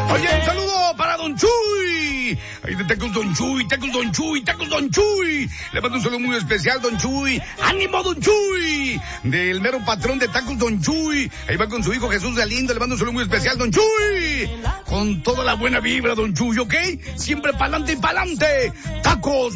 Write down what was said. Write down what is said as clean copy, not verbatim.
Oye, un saludo para Don Chuy. Ahí de Tacos Don Chuy, Tacos Don Chuy, Tacos Don Chuy. Le mando un saludo muy especial, Don Chuy. ¡Ánimo, Don Chuy! Del mero patrón de Tacos Don Chuy. Ahí va con su hijo Jesús Galindo. Le mando un saludo muy especial, Don Chuy. Con toda la buena vibra, Don Chuy, ¿ok? Siempre pa'lante y pa'lante. Tacos